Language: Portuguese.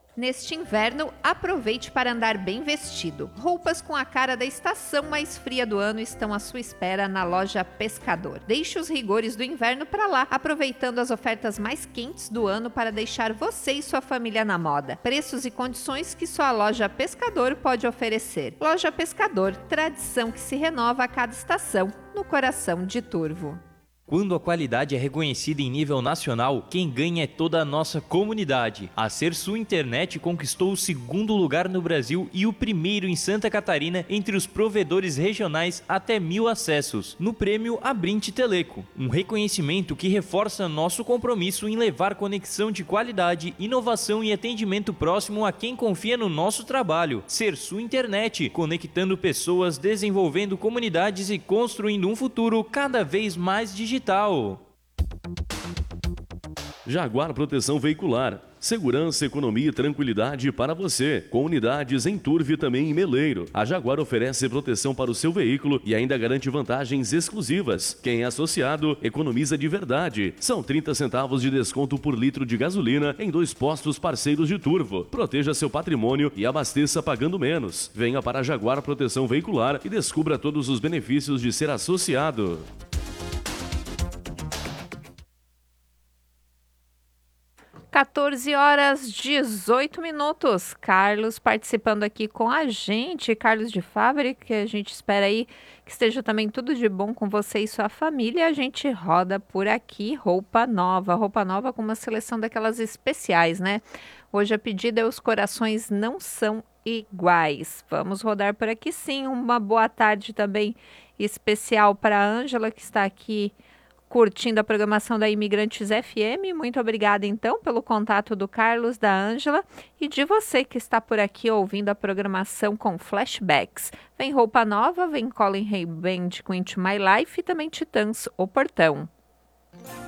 Neste inverno, aproveite para andar bem vestido. Roupas com a cara da estação mais fria do ano estão à sua espera na loja Pescador. Deixe os rigores do inverno para lá, aproveitando as ofertas mais quentes do ano para deixar você e sua família na moda. Preços e condições que só a loja Pescador pode oferecer. Loja Pescador, tradição que se renova a cada estação, no coração de Turvo. Quando a qualidade é reconhecida em nível nacional, quem ganha é toda a nossa comunidade. A Sersul Internet conquistou o 2º lugar no Brasil e o 1º em Santa Catarina entre os provedores regionais até 1.000 acessos, no prêmio Abrinte Teleco. Um reconhecimento que reforça nosso compromisso em levar conexão de qualidade, inovação e atendimento próximo a quem confia no nosso trabalho. Sersul Internet, conectando pessoas, desenvolvendo comunidades e construindo um futuro cada vez mais digital. Jaguar Proteção Veicular. Segurança, economia e tranquilidade para você. Com unidades em Turvo e também em Meleiro. A Jaguar oferece proteção para o seu veículo e ainda garante vantagens exclusivas. Quem é associado, economiza de verdade. São 30 centavos de desconto por litro de gasolina em 2 postos parceiros de Turvo. Proteja seu patrimônio e abasteça pagando menos. Venha para a Jaguar Proteção Veicular e descubra todos os benefícios de ser associado. 14h18. Carlos participando aqui com a gente, Carlos de Favre, que a gente espera aí que esteja também tudo de bom com você e sua família. A gente roda por aqui roupa nova com uma seleção daquelas especiais, né? Hoje a pedida é Os Corações Não São Iguais. Vamos rodar por aqui sim. Uma boa tarde também especial para a Ângela, que está aqui curtindo a programação da Imigrantes FM. Muito obrigada, então, pelo contato do Carlos, da Ângela e de você que está por aqui ouvindo a programação com flashbacks. Vem roupa nova, vem Colin Hay Band com Into My Life e também Titãs, O Portão.